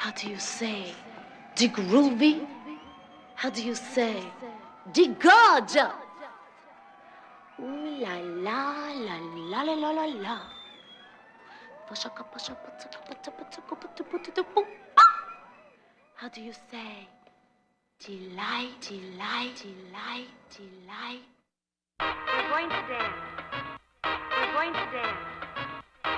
How do you say? The groovy? How do you say? The gorgeous? Ooh la la la la la la la la. How do you say? Delight, delight, delight, delight. We're going to dance. We're going to dance.